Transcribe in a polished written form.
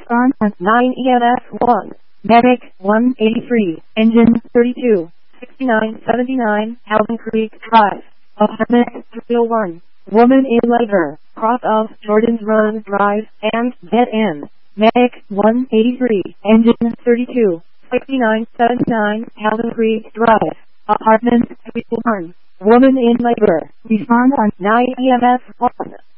Respond on 9 EMS 1. Medic 183, engine 32, 6979, Halvin Creek Drive, apartment 301. Woman in labor, cross of Jordan's Run Drive, and dead end. Medic 183, engine 32, 6979, Halvin Creek Drive, apartment 301. Woman in labor. Respond on 9 EMS 1.